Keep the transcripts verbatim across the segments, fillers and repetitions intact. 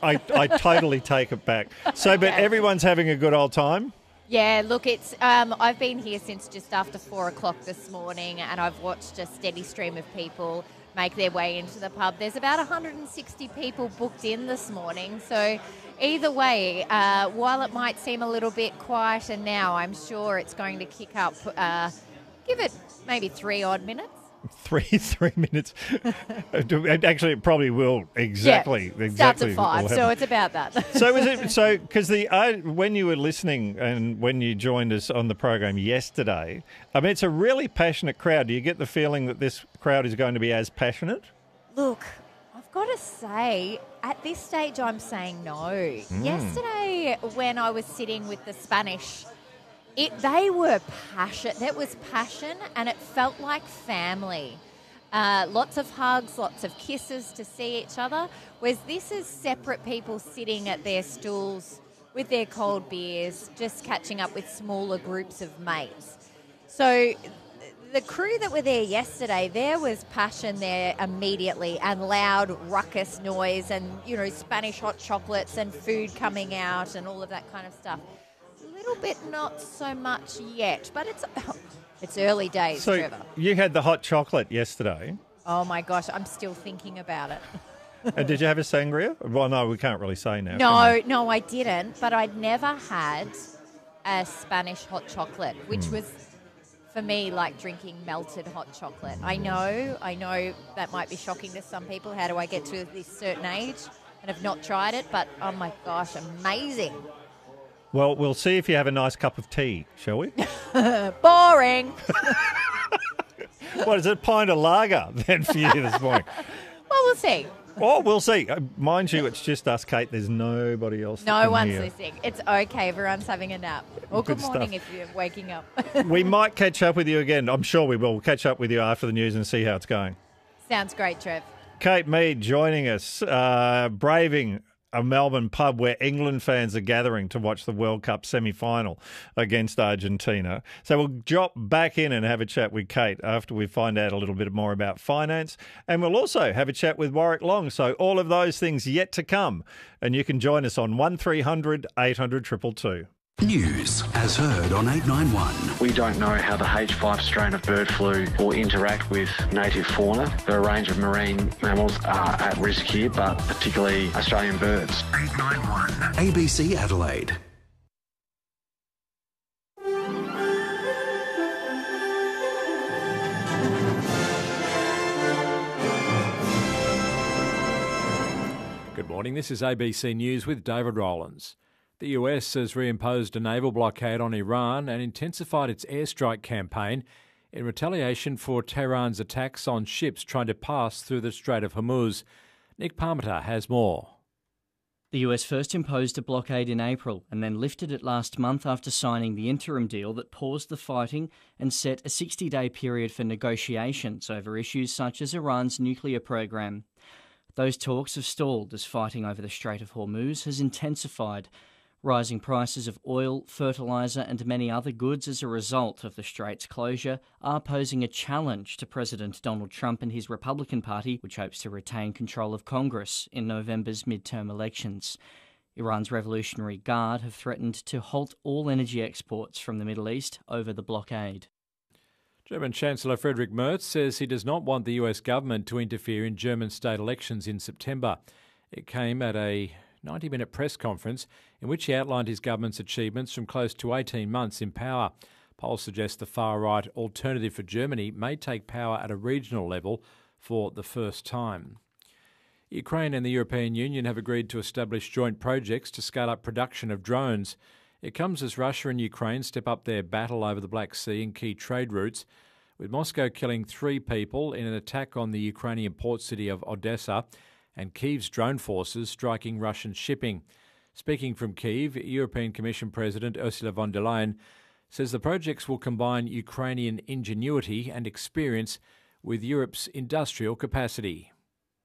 I, I totally take it back. So, but everyone's having a good old time? Yeah, look, it's. Um, I've been here since just after four o'clock this morning, and I've watched a steady stream of people make their way into the pub. There's about one hundred sixty people booked in this morning, so either way, uh, while it might seem a little bit quieter now, I'm sure it's going to kick up. Uh, give it maybe three odd minutes. Three three minutes. Actually, it probably will. Exactly. Yeah, exactly. starts at five, so it's about that. So is it? So because the uh, when you were listening and when you joined us on the program yesterday, I mean, it's a really passionate crowd. Do you get the feeling that this crowd is going to be as passionate? Look, I've got to say, at this stage, I'm saying no. Mm. Yesterday, when I was sitting with the Spanish. It, they were passion. That was passion, and it felt like family. Uh, lots of hugs, lots of kisses to see each other. Whereas this is separate people sitting at their stools with their cold beers, just catching up with smaller groups of mates. So the crew that were there yesterday, there was passion there immediately, and loud ruckus noise, and you know Spanish hot chocolates and food coming out, and all of that kind of stuff. Little bit not so much yet, but it's it's early days, so Trevor. You had the hot chocolate yesterday. Oh my gosh, I'm still thinking about it. And did you have a sangria? Well, no, we can't really say now. No, no, I didn't. But I'd never had a Spanish hot chocolate, which mm. was for me like drinking melted hot chocolate. I know, I know that might be shocking to some people. How do I get to this certain age and have not tried it? But oh my gosh, amazing. Well, we'll see if you have a nice cup of tea, shall we? Boring. What is it, a pint of lager then for you this morning? Well, we'll see. Oh, we'll see. Uh, mind you, it's just us, Kate. There's nobody else. No one's hear. listening. It's okay. Everyone's having a nap. Or good, good morning stuff. If you're waking up. We might catch up with you again. I'm sure we will. We'll catch up with you after the news and see how it's going. Sounds great, Trev. Kate Mead joining us, uh, braving a Melbourne pub where England fans are gathering to watch the World Cup semi-final against Argentina. So we'll drop back in and have a chat with Kate after we find out a little bit more about finance. And we'll also have a chat with Warwick Long. So all of those things yet to come. And you can join us on one three hundred eight hundred two two two. News as heard on eight nine one. We don't know how the H five strain of bird flu will interact with native fauna. There are a range of marine mammals are at risk here, but particularly Australian birds. eight nine one. A B C Adelaide. Good morning, this is A B C News with David Rowlands. The U S has reimposed a naval blockade on Iran and intensified its airstrike campaign in retaliation for Tehran's attacks on ships trying to pass through the Strait of Hormuz. Nick Parmenter has more. The U S first imposed a blockade in April and then lifted it last month after signing the interim deal that paused the fighting and set a sixty-day period for negotiations over issues such as Iran's nuclear program. Those talks have stalled as fighting over the Strait of Hormuz has intensified. Rising prices of oil, fertiliser and many other goods as a result of the strait's closure are posing a challenge to President Donald Trump and his Republican Party, which hopes to retain control of Congress in November's midterm elections. Iran's Revolutionary Guard have threatened to halt all energy exports from the Middle East over the blockade. German Chancellor Friedrich Merz says he does not want the U S government to interfere in German state elections in September. It came at a ninety-minute press conference in which he outlined his government's achievements from close to eighteen months in power. Polls suggest the far-right Alternative for Germany may take power at a regional level for the first time. Ukraine and the European Union have agreed to establish joint projects to scale up production of drones. It comes as Russia and Ukraine step up their battle over the Black Sea and key trade routes, with Moscow killing three people in an attack on the Ukrainian port city of Odessa and Kyiv's drone forces striking Russian shipping. Speaking from Kyiv, European Commission President Ursula von der Leyen says the projects will combine Ukrainian ingenuity and experience with Europe's industrial capacity.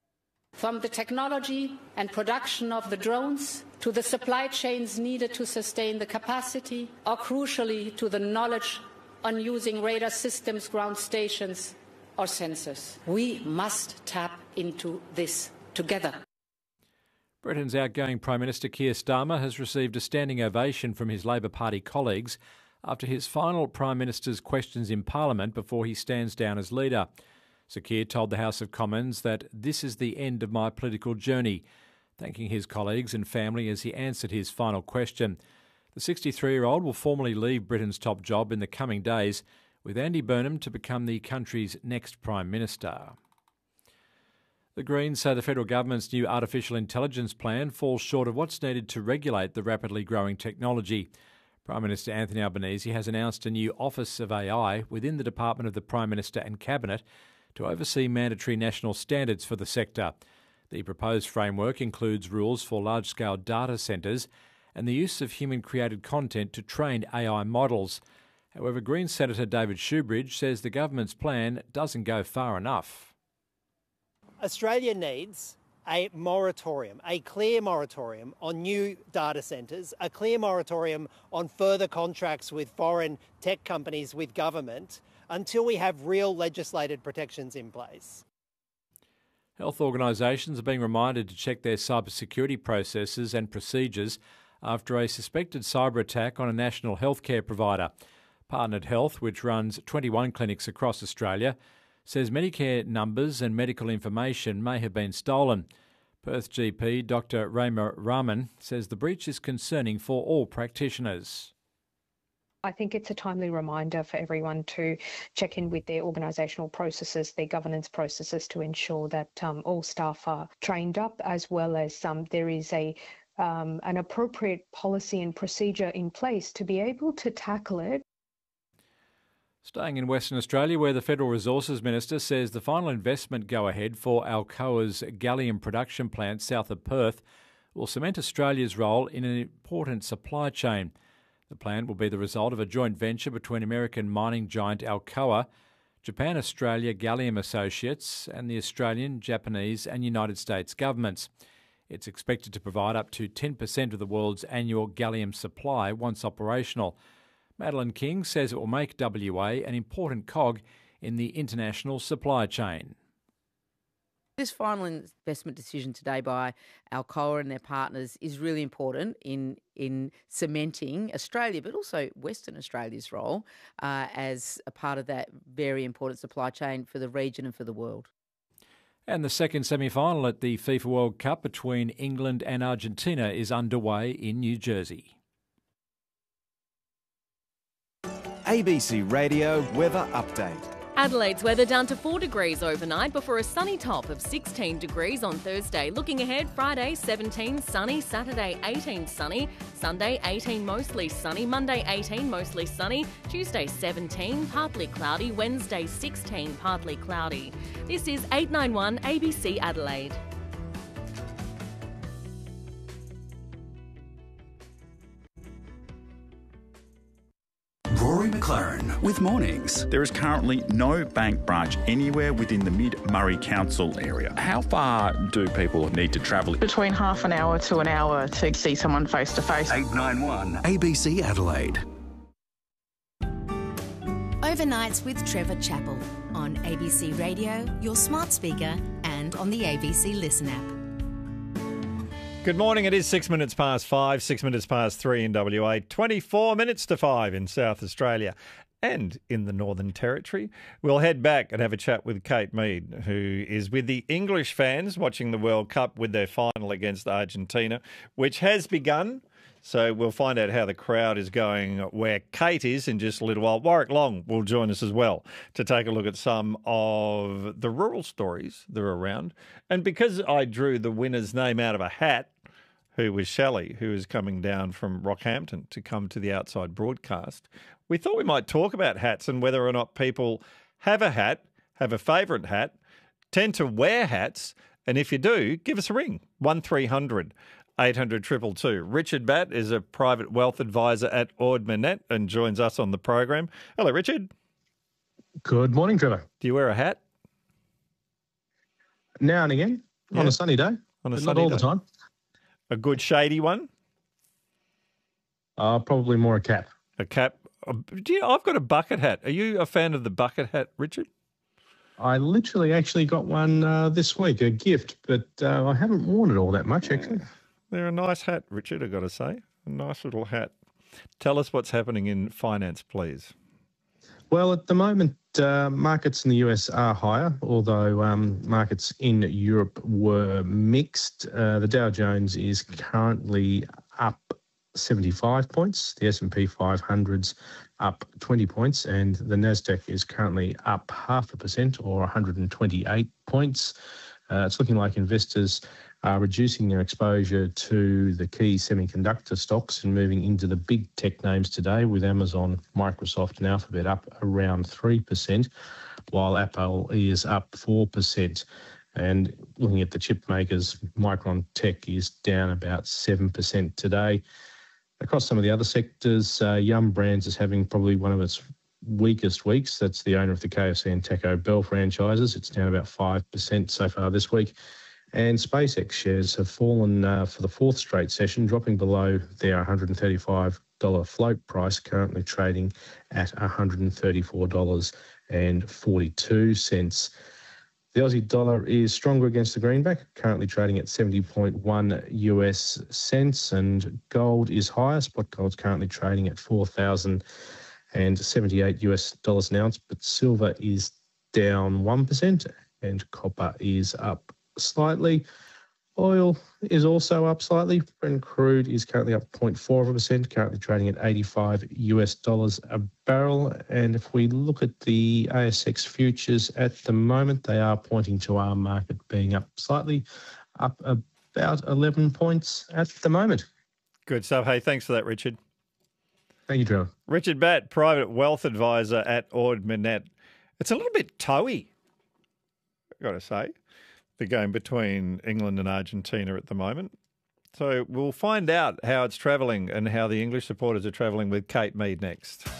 From the technology and production of the drones to the supply chains needed to sustain the capacity, or crucially to the knowledge on using radar systems, ground stations or sensors. We must tap into this together. Britain's outgoing Prime Minister Keir Starmer has received a standing ovation from his Labor Party colleagues after his final Prime Minister's questions in Parliament before he stands down as leader. Sir Keir told the House of Commons that this is the end of my political journey, thanking his colleagues and family as he answered his final question. The sixty-three-year-old will formally leave Britain's top job in the coming days, with Andy Burnham to become the country's next Prime Minister. The Greens say the federal government's new artificial intelligence plan falls short of what's needed to regulate the rapidly growing technology. Prime Minister Anthony Albanese has announced a new Office of A I within the Department of the Prime Minister and Cabinet to oversee mandatory national standards for the sector. The proposed framework includes rules for large-scale data centres and the use of human-created content to train A I models. However, Greens Senator David Shoebridge says the government's plan doesn't go far enough. Australia needs a moratorium, a clear moratorium on new data centres, a clear moratorium on further contracts with foreign tech companies with government until we have real legislated protections in place. Health organisations are being reminded to check their cybersecurity processes and procedures after a suspected cyber attack on a national healthcare provider. Partnered Health, which runs twenty-one clinics across Australia, says Medicare numbers and medical information may have been stolen. Perth G P Doctor Rama Raman says the breach is concerning for all practitioners. I think it's a timely reminder for everyone to check in with their organisational processes, their governance processes, to ensure that um, all staff are trained up, as well as um, there is a um, an appropriate policy and procedure in place to be able to tackle it. Staying in Western Australia, where the Federal Resources Minister says the final investment go-ahead for Alcoa's gallium production plant south of Perth will cement Australia's role in an important supply chain. The plant will be the result of a joint venture between American mining giant Alcoa, Japan-Australia Gallium Associates and the Australian, Japanese and United States governments. It's expected to provide up to ten percent of the world's annual gallium supply once operational. Madeline King says it will make W A an important cog in the international supply chain. This final investment decision today by Alcoa and their partners is really important in in cementing Australia, but also Western Australia's role uh, as a part of that very important supply chain for the region and for the world. And the second semi-final at the FIFA World Cup between England and Argentina is underway in New Jersey. A B C Radio Weather Update. Adelaide's weather down to four degrees overnight before a sunny top of sixteen degrees on Thursday. Looking ahead, Friday seventeen sunny, Saturday eighteen sunny, Sunday eighteen mostly sunny, Monday eighteen mostly sunny, Tuesday seventeen partly cloudy, Wednesday sixteen partly cloudy. This is eight nine one A B C Adelaide. Rory McLaren with Mornings. There is currently no bank branch anywhere within the Mid-Murray Council area. How far do people need to travel? Between half an hour to an hour to see someone face to face. eight nine one A B C Adelaide. Overnights with Trevor Chappell on A B C Radio, your smart speaker, and on the A B C Listen app. Good morning. It is six minutes past five, six minutes past three in W A, twenty-four minutes to five in South Australia and in the Northern Territory. We'll head back and have a chat with Kate Mead, who is with the English fans watching the World Cup with their final against Argentina, which has begun. So we'll find out how the crowd is going where Kate is in just a little while. Warwick Long will join us as well to take a look at some of the rural stories that are around. And because I drew the winner's name out of a hat, who was Shelley, who is coming down from Rockhampton to come to the outside broadcast, we thought we might talk about hats and whether or not people have a hat, have a favourite hat, tend to wear hats, and if you do, give us a ring, one three hundred eight hundred two two two. Richard Batt is a private wealth advisor at Ord Minnett and joins us on the program. Hello, Richard. Good morning, Trevor. Do you wear a hat? Now and again, yeah. on a sunny day, on a but sunny not all day. the time. A good shady one? Uh, probably more a cap. A cap. Do you, I've got a bucket hat. Are you a fan of the bucket hat, Richard? I literally actually got one uh, this week, a gift, but uh, I haven't worn it all that much, actually. They're a nice hat, Richard, I've got to say. A nice little hat. Tell us what's happening in finance, please. Well, at the moment, uh, markets in the U S are higher, although um, markets in Europe were mixed. Uh, the Dow Jones is currently up seventy-five points, the S and P five hundred's up twenty points, and the Nasdaq is currently up half a percent or one hundred twenty-eight points. Uh, it's looking like investors are reducing their exposure to the key semiconductor stocks and moving into the big tech names today, with Amazon, Microsoft and Alphabet up around three percent, while Apple is up four percent. And looking at the chip makers, Micron Tech is down about seven percent today. Across some of the other sectors, uh, Yum Brands is having probably one of its weakest weeks. That's the owner of the K F C and Taco Bell franchises. It's down about five percent so far this week. And SpaceX shares have fallen uh, for the fourth straight session, dropping below their one hundred thirty-five dollars float price, currently trading at one hundred thirty-four dollars and forty-two cents. The Aussie dollar is stronger against the greenback, currently trading at seventy point one U S cents, and gold is higher. Spot gold's currently trading at four thousand seventy-eight U S dollars an ounce, but silver is down one percent and copper is up slightly. Oil is also up slightly. Brent crude is currently up zero point four percent, currently trading at eighty-five U S dollars a barrel. And if we look at the A S X futures at the moment, they are pointing to our market being up slightly, up about eleven points at the moment. Good stuff. Hey, thanks for that, Richard. Thank you, Trevor. Richard Batt, private wealth advisor at Ord Minnett. It's a little bit toey, I've got to say, the game between England and Argentina at the moment. So we'll find out how it's travelling and how the English supporters are travelling with Kate Mead next.